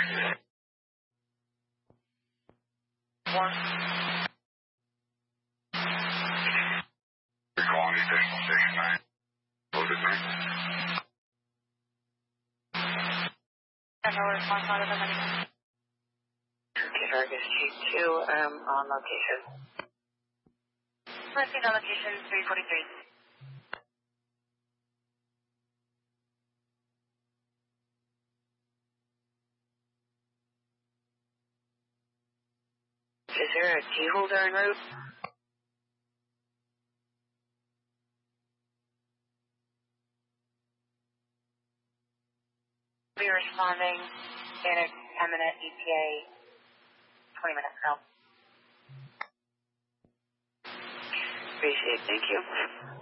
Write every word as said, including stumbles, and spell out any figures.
One. You're calling additional station nine. Loaded nine. No response out of the money. Okay, Argus T two, um, on location. Let's see the location three forty-three. Is there a key holder en route? We're responding in a ten minute E T A, twenty minutes now. Appreciate it, thank you.